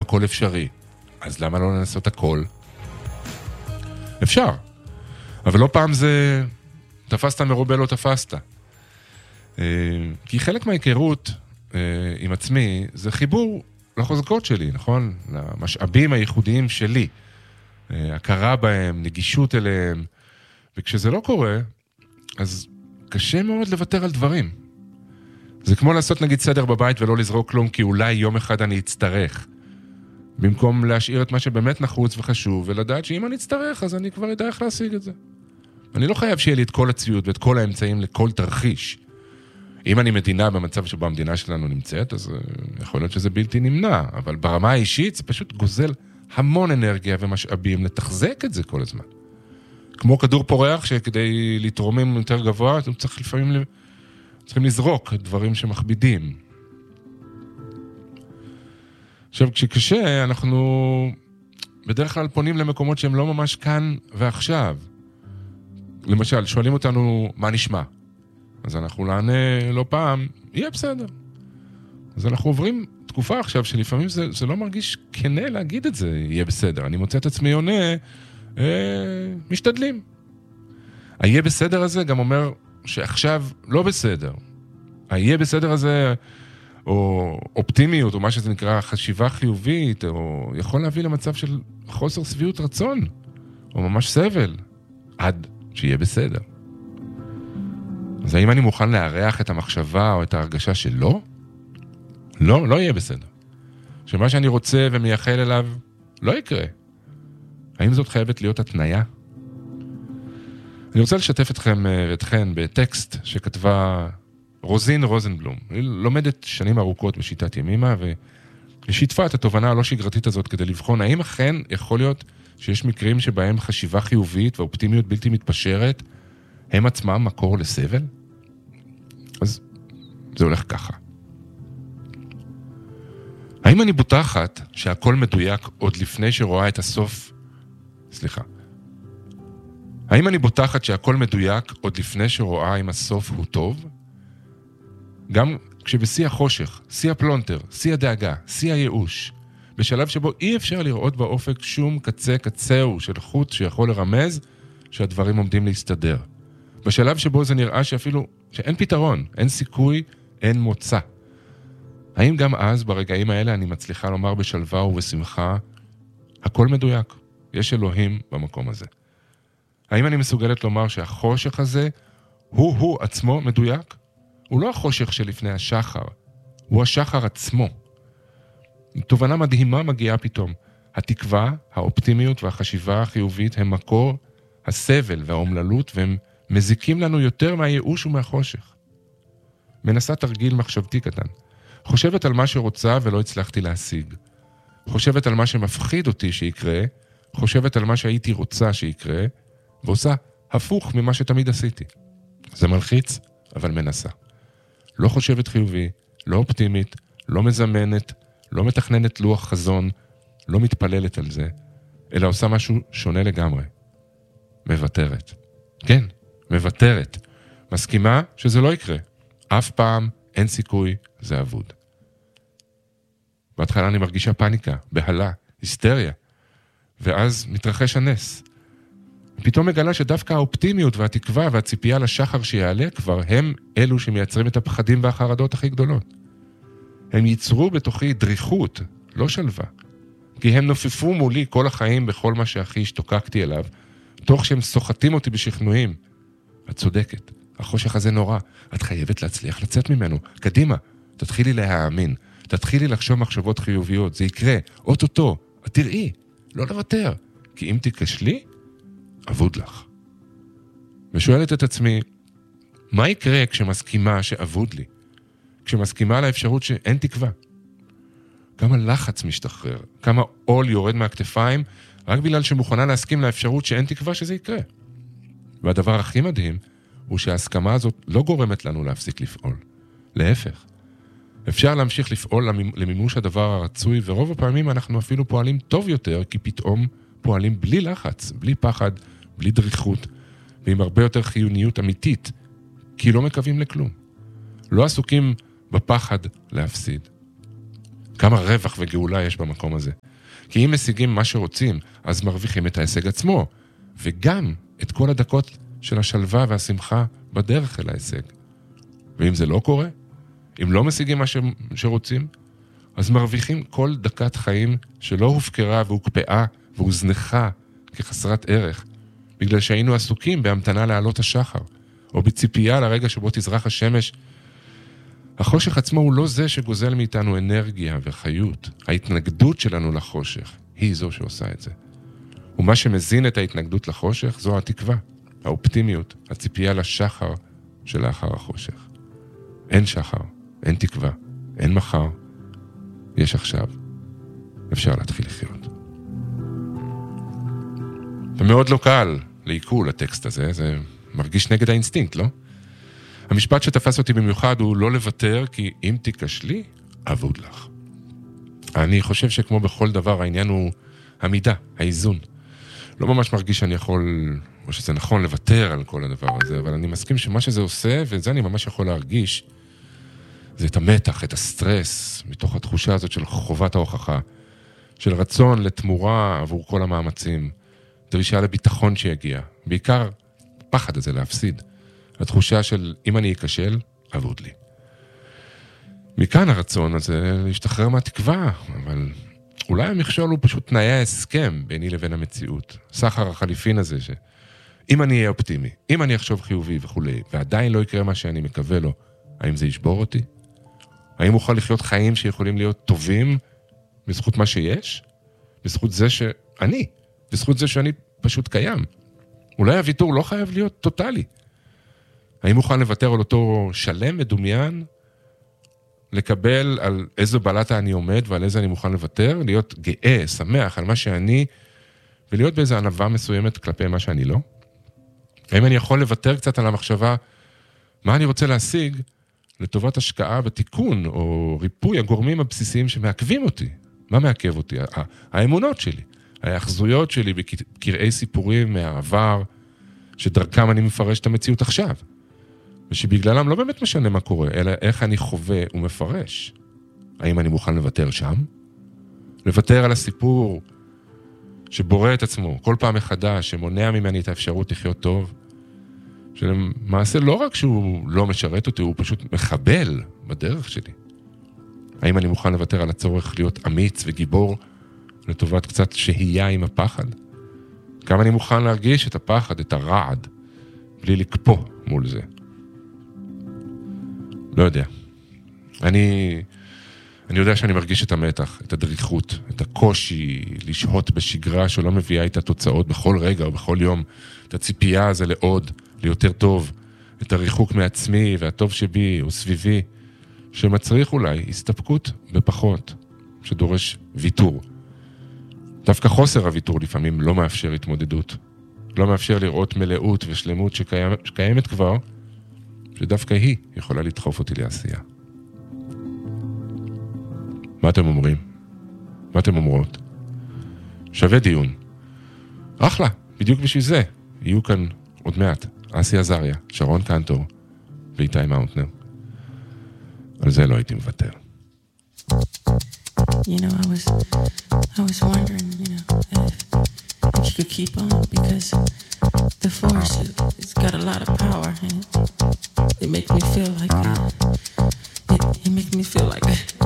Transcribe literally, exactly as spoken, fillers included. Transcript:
הכל אפשרי. אז למה לא לנסות הכל? אפשר. אבל לא פעם זה תפסת מרובה לא תפסת. כי חלק מההיכרות עם עצמי זה חיבור לחוזקות שלי, נכון? למשאבים הייחודיים שלי. הכרה בהם, נגישות אליהם. וכשזה לא קורה, אז קשה מאוד לוותר על דברים. זה כמו לעשות נגיד סדר בבית ולא לזרוק כלום, כי אולי יום אחד אני אצטרך. במקום להשאיר את מה שבאמת נחוץ וחשוב, ולדעת שאם אני אצטרך, אז אני כבר אדע איך להשיג את זה. אני לא חייב שיהיה לי את כל הציוד ואת כל האמצעים לכל תרחיש. אם אני מדינה במצב שבו המדינה שלנו נמצאת, אז יכול להיות שזה בלתי נמנע, אבל ברמה האישית זה פשוט גוזל המון אנרגיה ומשאבים לתחזק את זה כל הזמן. כמו כדור פורח שכדי להתרומם יותר גבוה, אתם צריך לפעמים צריכים לזרוק דברים שמכבידים. עכשיו, כשקשה, אנחנו בדרך כלל פונים למקומות שהם לא ממש כאן ועכשיו. למשל, שואלים אותנו מה נשמע. אז אנחנו נענה לא פעם, יהיה בסדר. אז אנחנו עוברים תקופה עכשיו שלפעמים זה, זה לא מרגיש כנה להגיד את זה, יהיה בסדר. אני מוצא את עצמי עונה, אה, משתדלים. היהיה בסדר הזה גם אומר שעכשיו לא בסדר. היהיה בסדר הזה, או אופטימיות, או מה שזה נקרא חשיבה חיובית, או יכול להביא למצב של חוסר סביעות רצון, או ממש סבל, עד שיהיה בסדר. אז האם אני מוכן להריח את המחשבה או את ההרגשה שלא? לא, לא יהיה בסדר. שמה שאני רוצה ומייחל אליו לא יקרה. האם זאת חייבת להיות התניה? אני רוצה לשתף אתכם ואתכן בטקסט שכתבה רוזין רוזנבלום. היא לומדת שנים ארוכות בשיטת ימימה, ושיתפה את התובנה הלא שגרתית הזאת כדי לבחון האם אכן יכול להיות שיש מקרים שבהם חשיבה חיובית ואופטימיות בלתי מתפשרת הם עצמם מקור לסבל? אז זה הולך ככה. האם אני בוטחת שהכל מדויק עוד לפני שרואה את הסוף? סליחה. האם אני בוטחת שהכל מדויק עוד לפני שרואה אם הסוף הוא טוב? גם כשבשיא החושך, שיא הפלונטר, שיא הדאגה, שיא הייאוש, בשלב שבו אי אפשר לראות באופק שום קצה קצהו של חוט שיכול לרמז שהדברים עומדים להסתדר. בשלב שבו זה נראה שאפילו שאין פתרון, אין סיכוי, אין מוצא. האם גם אז, ברגעים האלה, אני מצליחה לומר בשלווה ובשמחה, הכל מדויק, יש אלוהים במקום הזה? האם אני מסוגלת לומר שהחושך הזה הוא-הוא עצמו מדויק? הוא לא החושך שלפני השחר, הוא השחר עצמו. תובנה מדהימה מגיעה פתאום. התקווה, האופטימיות והחשיבה החיובית הם מקור הסבל והאומללות, והם מזיקים לנו יותר מהייאוש ומהחושך. מנסה תרגיל מחשבתי קטן. חושבת על מה שרוצה ולא הצלחתי להשיג. חושבת על מה שמפחיד אותי שיקרה, חושבת על מה שהייתי רוצה שיקרה, ועושה הפוך ממה שתמיד עשיתי. זה מלחיץ, אבל מנסה. לא חושבת חיובי, לא אופטימית, לא מזמנת, לא מתכננת לוח חזון, לא מתפללת על זה, אלא עושה משהו שונה לגמרי. מבטרת. כן, מבטרת. מסכימה שזה לא יקרה. אף פעם אין סיכוי, זה אבוד. בהתחלה אני מרגישה פאניקה, בהלה, היסטריה, ואז מתרחש הנס. פתאום מגלה שדווקא האופטימיות והתקווה והציפייה לשחר שיעלה כבר הם אלו שמייצרים את הפחדים והחרדות הכי גדולות. הם ייצרו בתוכי דריכות, לא שלווה, כי הם נופפו מולי כל החיים בכל מה שהכי השתוקקתי אליו, תוך שהם סוחטים אותי בשכנועים. את צודקת, החושך הזה נורא, את חייבת להצליח לצאת ממנו. קדימה, תתחילי להאמין, תתחילי לחשוב מחשבות חיוביות, זה יקרה, אוטוטו, את תראי, לא לוותר, כי אם תיכשלי, אבוד לך. ושואלת את עצמי, מה יקרה כשמסכימה שאבוד לי? כשמסכימה לאפשרות שאין תקווה? כמה לחץ משתחרר, כמה עול יורד מהכתפיים, רק בגלל שמוכנה להסכים לאפשרות שאין תקווה שזה יקרה. והדבר הכי מדהים, הוא שההסכמה הזאת לא גורמת לנו להפסיק לפעול. להפך. אפשר להמשיך לפעול למימוש הדבר הרצוי, ורוב הפעמים אנחנו אפילו פועלים טוב יותר, כי פתאום פועלים בלי לחץ, בלי פחד, בלי דריכות, ועם הרבה יותר חיוניות אמיתית, כי לא מקווים לכלום. לא עסוקים בפחד להפסיד. כמה רווח וגאולה יש במקום הזה. כי אם משיגים מה שרוצים, אז מרוויחים את ההישג עצמו, וגם את כל הדקות של השלווה והשמחה בדרך אל ההישג. ואם זה לא קורה, אם לא משיגים מה ש... שרוצים, אז מרוויחים כל דקת חיים שלא הופקרה והוקפאה והוזנחה כחסרת ערך, בגלל שהיינו עסוקים בהמתנה לעלות השחר, או בציפייה לרגע שבו תזרח השמש. החושך עצמו הוא לא זה שגוזל מאיתנו אנרגיה וחיות. ההתנגדות שלנו לחושך היא זו שעושה את זה. ומה שמזין את ההתנגדות לחושך זו התקווה, האופטימיות, הציפייה לשחר שלאחר החושך. אין שחר, אין תקווה, אין מחר, יש עכשיו. אפשר להתחיל לחיות. ומאוד לא קל לעיכול הטקסט הזה, זה מרגיש נגד האינסטינקט, לא? המשפט שתפס אותי במיוחד הוא לא לוותר, כי אם תיכשלי, אבוד לך. אני חושב שכמו בכל דבר, העניין הוא המידה, האיזון. לא ממש מרגיש שאני יכול, או שזה נכון לוותר על כל הדבר הזה, אבל אני מסכים שמה שזה עושה, וזה אני ממש יכול להרגיש, זה את המתח, את הסטרס, מתוך התחושה הזאת של חובת ההוכחה, של רצון לתמורה עבור כל המאמצים, דרישה לביטחון שיגיע, בעיקר פחד הזה להפסיד, התחושה של אם אני אכשל, אבוד לי. מכאן הרצון הזה להשתחרר מהתקווה, אבל אולי המכשול הוא פשוט תנאי ההסכם ביני לבין המציאות, סחר החליפין הזה, שאם אני אהיה אופטימי, אם אני אחשוב חיובי וכו', ועדיין לא יקרה מה שאני מקווה לו, האם זה ישבור אותי? האם אוכל לחיות חיים שיכולים להיות טובים בזכות מה שיש? בזכות זה שאני, בזכות זה שאני פשוט קיים. אולי הוויתור לא חייב להיות טוטלי. האם אוכל לוותר על אותו שלם מדומיין, לקבל על איזו בלטה אני עומד ועל איזה אני מוכן לוותר, להיות גאה, שמח על מה שאני, ולהיות באיזו ענווה מסוימת כלפי מה שאני לא? האם אני יכול לוותר קצת על המחשבה, מה אני רוצה להשיג לטובת השקעה בתיקון או ריפוי הגורמים הבסיסיים שמעכבים אותי? מה מעכב אותי? האמונות שלי, האחזויות שלי בקרעי סיפורים מהעבר, שדרכם אני מפרש את המציאות עכשיו. ושבגללם לא באמת משנה מה קורה, אלא איך אני חווה ומפרש. האם אני מוכן לוותר שם? לוותר על הסיפור שבורא את עצמו כל פעם מחדש, שמונע ממני את האפשרות לחיות טוב, שלמעשה לא רק שהוא לא משרת אותי, הוא פשוט מחבל בדרך שלי. האם אני מוכן לוותר על הצורך להיות אמיץ וגיבור לטובת קצת שהייה עם הפחד? כמה אני מוכן להרגיש את הפחד, את הרעד, בלי לקפוא מול זה? לא יודע. אני, אני יודע שאני מרגיש את המתח, את הדריכות, את הקושי לשהות בשגרה שלא מביאה איתה תוצאות בכל רגע או בכל יום, את הציפייה הזה לעוד, ליותר טוב, את הריחוק מעצמי והטוב שבי או סביבי, שמצריך אולי הסתפקות בפחות, שדורש ויתור. דווקא חוסר הוויתור לפעמים לא מאפשר התמודדות, לא מאפשר לראות מלאות ושלמות שקיים, שקיימת כבר, שדווקא היא יכולה לדחוף אותי לעשייה. מה אתם אומרים? מה אתם אומרות? שווה דיון. אחלה, בדיוק בשביל זה. יהיו כאן עוד מעט אסי עזריה, שרון קנטור ואיתי מאונטנר. על זה לא הייתי מוותר. You know, I was, I was wondering, you know, if, if you could keep on, because the force, it, it's got a lot of power, and it, it makes me feel like, it, it makes me feel like